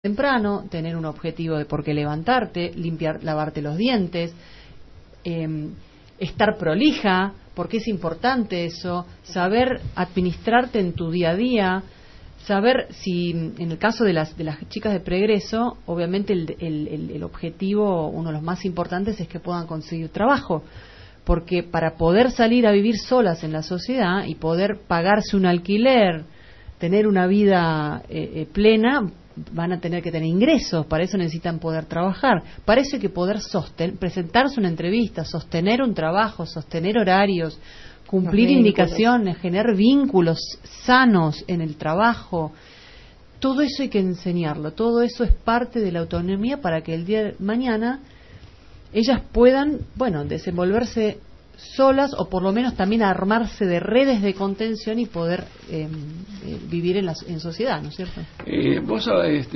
temprano, tener un objetivo de por qué levantarte, lavarte los dientes, estar prolija, porque es importante eso, saber administrarte en tu día a día, saber si, en el caso de las chicas de preegreso, obviamente el objetivo, uno de los más importantes, es que puedan conseguir trabajo, porque para poder salir a vivir solas en la sociedad y poder pagarse un alquiler, tener una vida plena, van a tener que tener ingresos, para eso necesitan poder trabajar, para eso hay que poder presentarse una entrevista, sostener un trabajo, sostener horarios, cumplir indicaciones, generar vínculos sanos en el trabajo. Todo eso hay que enseñarlo, todo eso es parte de la autonomía para que el día de mañana ellas puedan, desenvolverse solas, o por lo menos también armarse de redes de contención y poder vivir en sociedad, ¿no es cierto? Vos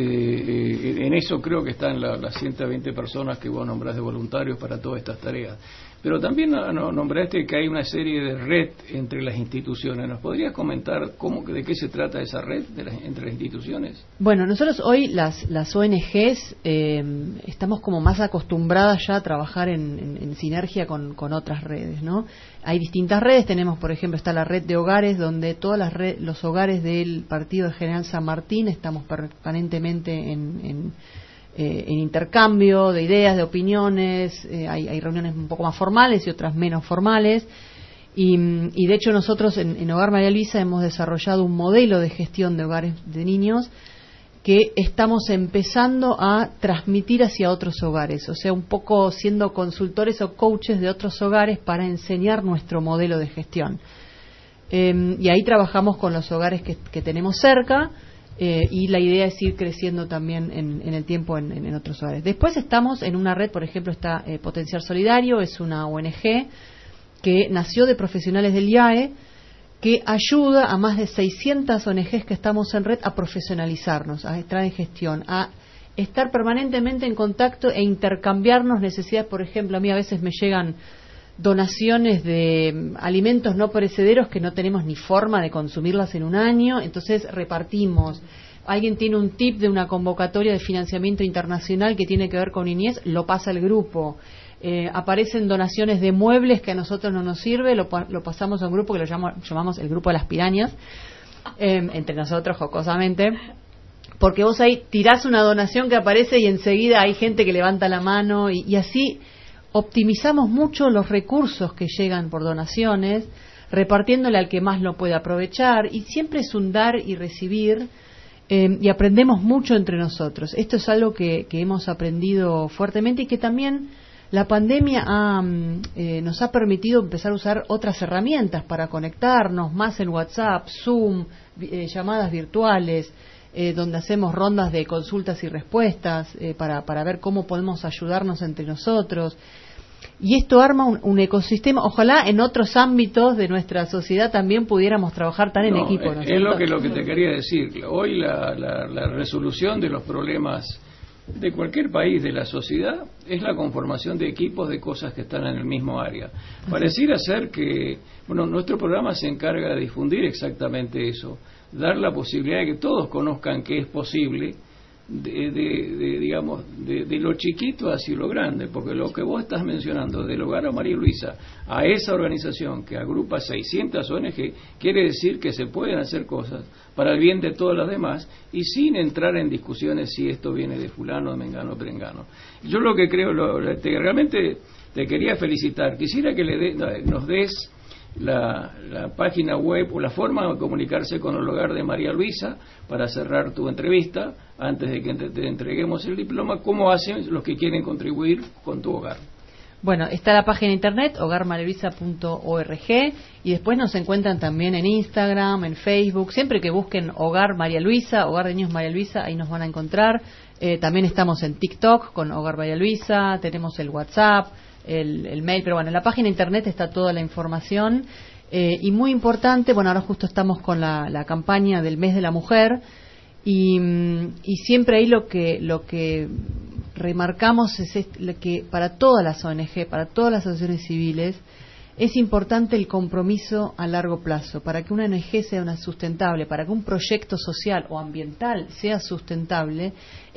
en eso creo que están las 120 personas que vos nombrás de voluntarios para todas estas tareas. Pero también nombraste que hay una serie de red entre las instituciones. ¿Nos podrías comentar de qué se trata esa red entre las instituciones? Bueno, nosotros hoy las ONGs estamos como más acostumbradas ya a trabajar en sinergia con otras redes, ¿no? Hay distintas redes. Tenemos, por ejemplo, está la red de hogares, donde todos los hogares del Partido de General San Martín estamos permanentemente en intercambio de ideas, de opiniones. Hay reuniones un poco más formales y otras menos formales, y de hecho nosotros en Hogar María Luisa hemos desarrollado un modelo de gestión de hogares de niños que estamos empezando a transmitir hacia otros hogares, o sea, un poco siendo consultores o coaches de otros hogares para enseñar nuestro modelo de gestión. Y ahí trabajamos con los hogares que tenemos cerca, y la idea es ir creciendo también en el tiempo en otros hogares. Después estamos en una red, por ejemplo, está Potencial Solidario, es una ONG que nació de profesionales del IAE, que ayuda a más de 600 ONGs que estamos en red a profesionalizarnos, a estar en gestión, a estar permanentemente en contacto e intercambiarnos necesidades. Por ejemplo, a mí a veces me llegan donaciones de alimentos no perecederos que no tenemos ni forma de consumirlas en un año, entonces repartimos. Alguien tiene un tip de una convocatoria de financiamiento internacional que tiene que ver con niñez, lo pasa al grupo. Aparecen donaciones de muebles que a nosotros no nos sirve, lo pasamos a un grupo que lo llamamos el grupo de las pirañas, entre nosotros jocosamente, porque vos ahí tirás una donación que aparece y enseguida hay gente que levanta la mano, y así optimizamos mucho los recursos que llegan por donaciones, repartiéndole al que más lo puede aprovechar, y siempre es un dar y recibir, y aprendemos mucho entre nosotros. Esto es algo que hemos aprendido fuertemente, y que también la pandemia nos ha permitido empezar a usar otras herramientas para conectarnos, más en WhatsApp, Zoom, llamadas virtuales, donde hacemos rondas de consultas y respuestas para ver cómo podemos ayudarnos entre nosotros. Y esto arma un ecosistema. Ojalá en otros ámbitos de nuestra sociedad también pudiéramos trabajar tan en equipo, ¿no? Es lo que te quería decir. Hoy la resolución de los problemas de cualquier país de la sociedad es la conformación de equipos de cosas que están en el mismo área. Pareciera ser que nuestro programa se encarga de difundir exactamente eso, dar la posibilidad de que todos conozcan que es posible, de lo chiquito hacia lo grande, porque lo que vos estás mencionando del Hogar a María Luisa, a esa organización que agrupa 600 ONG, quiere decir que se pueden hacer cosas para el bien de todas las demás, y sin entrar en discusiones si esto viene de fulano, de mengano o perengano. Yo lo que creo, realmente te quería felicitar. Quisiera que nos des la página web o la forma de comunicarse con el Hogar de María Luisa para cerrar tu entrevista, antes de que te entreguemos el diploma. ¿Cómo hacen los que quieren contribuir con tu hogar? Bueno, está la página de internet hogarmarialuisa.org, y después nos encuentran también en Instagram, en Facebook. Siempre que busquen Hogar María Luisa, Hogar de Niños María Luisa, ahí nos van a encontrar. También estamos en TikTok con Hogar María Luisa, tenemos el WhatsApp, el mail, pero bueno, en la página de internet está toda la información. Y muy importante, ahora justo estamos con la campaña del Mes de la Mujer, y siempre ahí lo que remarcamos es que para todas las ONG, para todas las asociaciones civiles, es importante el compromiso a largo plazo. Para que una ONG sea sustentable, para que un proyecto social o ambiental sea sustentable,